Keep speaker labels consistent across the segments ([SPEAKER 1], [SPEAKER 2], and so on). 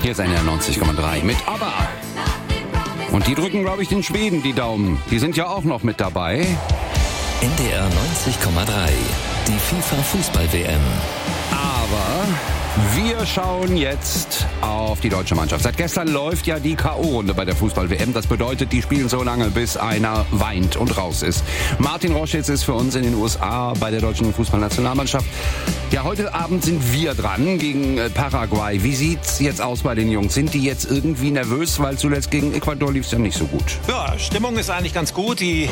[SPEAKER 1] Hier ist NDR 90,3 mit ABBA. Und die drücken, glaube ich, den Schweden die Daumen. Die sind ja auch noch mit dabei.
[SPEAKER 2] NDR 90,3, die FIFA-Fußball-WM.
[SPEAKER 1] Aber wir schauen jetzt auf die deutsche Mannschaft. Seit gestern läuft ja die K.O.-Runde bei der Fußball-WM. Das bedeutet, die spielen so lange, bis einer weint und raus ist. Martin Roschitz ist für uns in den USA bei der deutschen Fußballnationalmannschaft. Ja, heute Abend sind wir dran gegen Paraguay. Wie sieht's jetzt aus bei den Jungs? Sind die jetzt irgendwie nervös, weil zuletzt gegen Ecuador lief es ja nicht so gut?
[SPEAKER 3] Ja, Stimmung ist eigentlich ganz gut. Die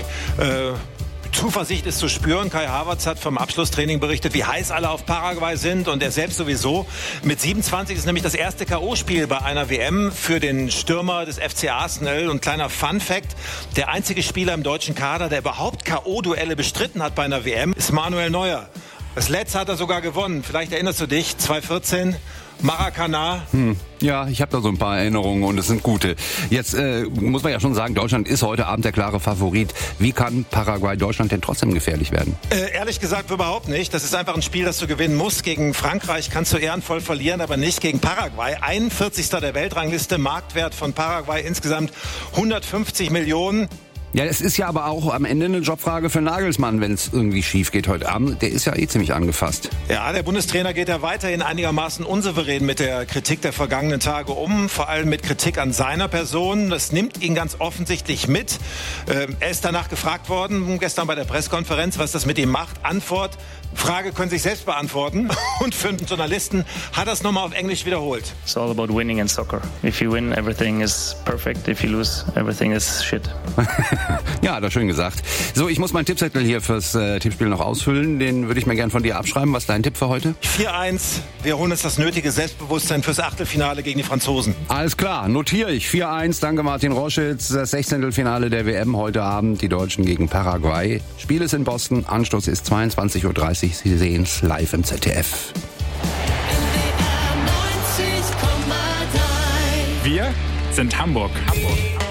[SPEAKER 3] Zuversicht ist zu spüren. Kai Havertz hat vom Abschlusstraining berichtet, wie heiß alle auf Paraguay sind und er selbst sowieso. Mit 27 ist nämlich das erste K.O.-Spiel bei einer WM für den Stürmer des FC Arsenal. Und kleiner Fun-Fact, der einzige Spieler im deutschen Kader, der überhaupt K.O.-Duelle bestritten hat bei einer WM, ist Manuel Neuer. Das letzte hat er sogar gewonnen. Vielleicht erinnerst du dich, 2014, Maracanã.
[SPEAKER 1] Ja, ich habe da so ein paar Erinnerungen und es sind gute. Jetzt muss man ja schon sagen, Deutschland ist heute Abend der klare Favorit. Wie kann Paraguay Deutschland denn trotzdem gefährlich werden?
[SPEAKER 3] Ehrlich gesagt überhaupt nicht. Das ist einfach ein Spiel, das du gewinnen musst. Gegen Frankreich kannst du ehrenvoll verlieren, aber nicht gegen Paraguay. 41. der Weltrangliste, Marktwert von Paraguay insgesamt 150 Millionen.
[SPEAKER 1] Ja, es ist ja aber auch am Ende eine Jobfrage für Nagelsmann, wenn es irgendwie schief geht heute Abend. Der ist ja ziemlich angefasst.
[SPEAKER 3] Ja, der Bundestrainer geht ja weiterhin einigermaßen unsouverän mit der Kritik der vergangenen Tage um. Vor allem mit Kritik an seiner Person. Das nimmt ihn ganz offensichtlich mit. Er ist danach gefragt worden, gestern bei der Pressekonferenz, was das mit ihm macht. Antwort: Frage können sich selbst beantworten. Und für einen Journalisten hat er es nochmal auf Englisch wiederholt.
[SPEAKER 4] It's all about winning in soccer. If you win, everything is perfect. If you lose, everything is shit.
[SPEAKER 1] Ja, hat er schön gesagt. So, ich muss meinen Tippzettel hier fürs Tippspiel noch ausfüllen. Den würde ich mir gern von dir abschreiben. Was ist dein Tipp für heute?
[SPEAKER 3] 4-1. Wir holen uns das nötige Selbstbewusstsein fürs Achtelfinale gegen die Franzosen.
[SPEAKER 1] Alles klar, notiere ich. 4-1. Danke Martin Roschitz. Das 16. Finale der WM heute Abend. Die Deutschen gegen Paraguay. Spiel ist in Boston. Anstoß ist 22:30 Uhr. Sie sehen es live im ZDF.
[SPEAKER 5] Wir sind Hamburg.